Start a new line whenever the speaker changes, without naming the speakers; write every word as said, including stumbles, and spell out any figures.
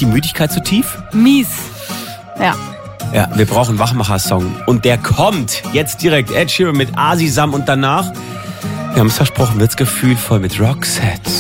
die Müdigkeit zu tief?
Mies. Ja.
Ja, wir brauchen einen Wachmacher-Song. Und der kommt jetzt direkt. Ed Sheeran mit Asisam und danach, wir haben es versprochen, wird's gefühlvoll mit Roxette.